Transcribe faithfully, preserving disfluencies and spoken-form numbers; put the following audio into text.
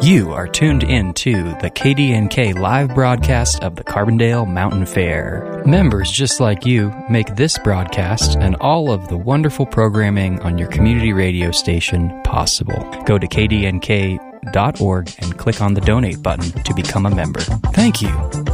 You are tuned in to the K D N K live broadcast of the Carbondale Mountain Fair. Members just like you make this broadcast and all of the wonderful programming on your community radio station possible. Go to K D N K dot org and click on the donate button to become a member. Thank you.